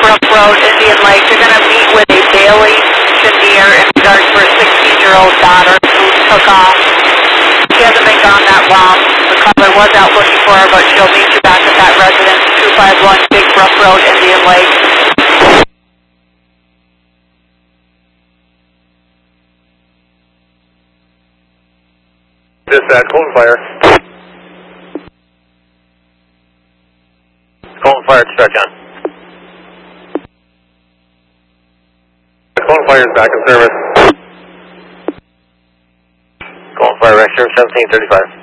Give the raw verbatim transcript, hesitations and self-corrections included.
Brook Road, Indian Lake. You're going to meet with a Bailey Chenier in regards for a sixteen-year-old daughter who took off. She hasn't been gone that long. The caller was out looking for her, but she'll meet you back at that residence, two five one Big Brook Road, Indian Lake. Dispatch, Colton Fire. Colton Fire, stretch on. Colton Fire is back in service. Colton Fire, Rex seventeen thirty-five.